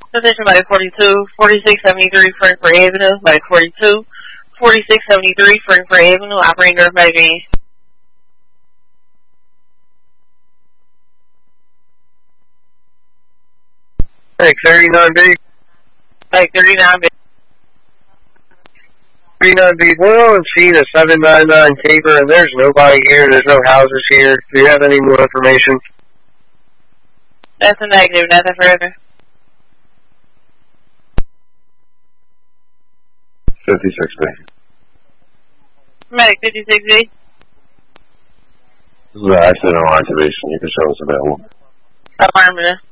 Position by 42, 4673 Frankfurt Avenue, by 42, 4673 Frankfurt Avenue, operator by me. Hey, 39B. By 39B. 39B, we're on scene at 799 Tabor, and there's nobody here. There's no houses here. Do you have any more information? That's a negative, nothing further. 56B. Medic 56B. This is an accidental activation. You can show us available. Affirmative.